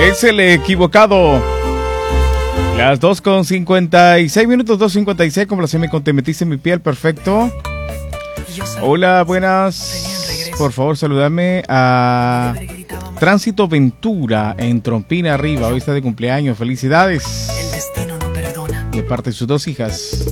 Es el equivocado. Las 2:56 minutos, 2:56. Complaceme con Te metiste en mi piel, perfecto. Hola, buenas. Por favor, saludame a Tránsito Ventura en Trompina Arriba. Hoy está de cumpleaños. Felicidades. De parte de sus dos hijas.